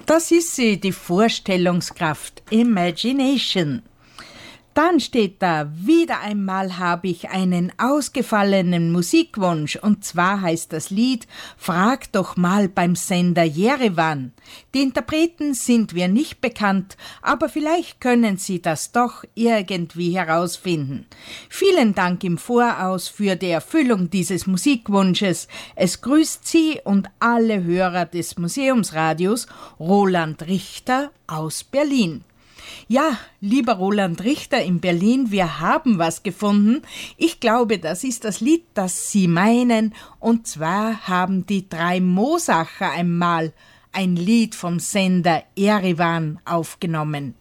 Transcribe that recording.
Das ist sie, die Vorstellungskraft, Imagination. Dann steht da, wieder einmal habe ich einen ausgefallenen Musikwunsch, und zwar heißt das Lied Frag doch mal beim Sender Jerewan. Die Interpreten sind wir nicht bekannt, aber vielleicht können Sie das doch irgendwie herausfinden. Vielen Dank im Voraus für die Erfüllung dieses Musikwunsches. Es grüßt Sie und alle Hörer des Museumsradios Roland Richter aus Berlin. Ja, lieber Roland Richter in Berlin, wir haben was gefunden. Ich glaube, das ist das Lied, das Sie meinen. Und zwar haben die 3 Mosacher einmal ein Lied vom Sender Jerewan aufgenommen.